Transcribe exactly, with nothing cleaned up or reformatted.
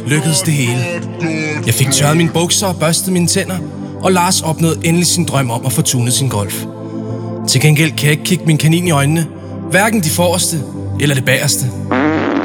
lykkedes det hele. Jeg fik tørret mine bukser og børstet mine tænder, og Lars opnåede endelig sin drøm om at få tunet sin Golf. Til gengæld kan jeg ikke kigge min kanin i øjnene, hverken de forreste eller det bagerste.